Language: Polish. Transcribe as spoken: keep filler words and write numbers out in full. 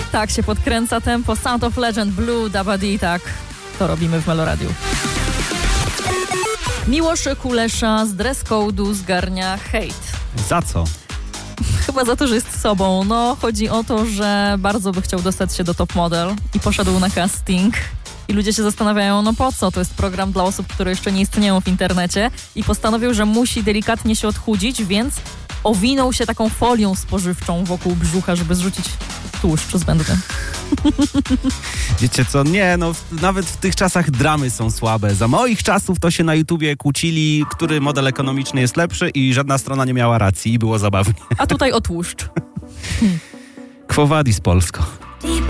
Tak się podkręca tempo. Sound of Legend, Blue, Dabadi, tak. To robimy w Meloradiu. Miłosz Kulesza z dress code'u zgarnia hejt. Za co? Chyba za to, że jest sobą. No, chodzi o to, że bardzo by chciał dostać się do Top Model i poszedł na casting. I ludzie się zastanawiają, no po co? To jest program dla osób, które jeszcze nie istnieją w internecie. I postanowił, że musi delikatnie się odchudzić, więc owinął się taką folią spożywczą wokół brzucha, żeby zrzucić tłuszcz zbędny. Wiecie co, nie, no w, nawet w tych czasach dramy są słabe. Za moich czasów to się na YouTubie kłócili, który model ekonomiczny jest lepszy i żadna strona nie miała racji i było zabawnie. A tutaj o tłuszcz. Quo vadis Polsko.